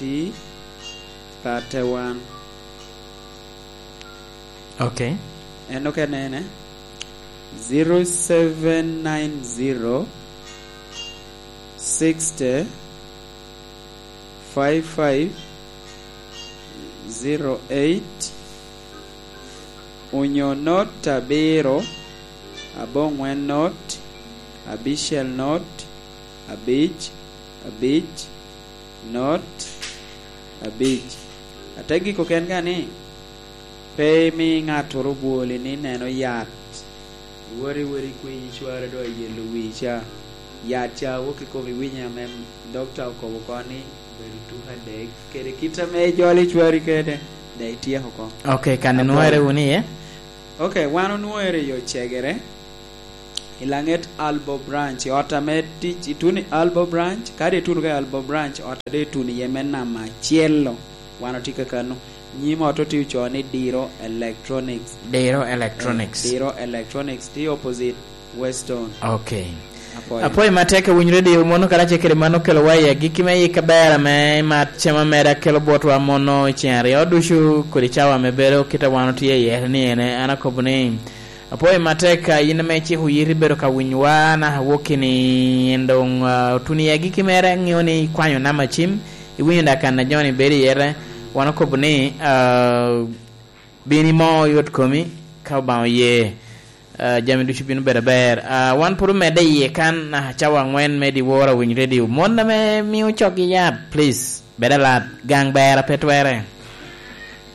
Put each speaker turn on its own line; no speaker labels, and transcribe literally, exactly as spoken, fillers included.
thirty thirty-one.
Okay.
And okay nene zero seven nine zero sixty five five zero eight unyo not tabero abongwen not abishel not abich abich not abich. Atagi ko ken gani pe mi ngato robuoli ni neno yat wori wori kwe chware do yelo wicha yacha woki ko winya mem doctor ko ko ni beri tu hade kere kita me joli chwari kede dai tie hoko.
Okay, kan nuere uni eh?
Okay, wano nuere yo chegere ilanget Albo branch otamet ituni Albo branch kare tunu ga Albo branch otade tuni yemena machielo wano tika kanu nyimo to ti choni Diro Electronics.
Diro Electronics.
Uh, Diro Electronics the opposite Weston.
Okay. Apoy mateka win radio mono kala chekere mano kelo waya gikime yikabera me mat chema mera kelo botwa mono chiari odushu kulichawa mebero kita wano tiye ye ni ene anakobune. Apoy mateka yina mechi huyiri bero ka winywa na wokini ndong uh, tuni gikimera ngioni kwanyo nama chim iwinda kana joni beri yere wana ko bune uh, bini mo yot komi ka ba ye uh, jami du chibinu bere ber uh, wan puru mede ye kan na chawa ngwen medi wora win radio mon na me mi uchoki ya please bere la gang bere petwere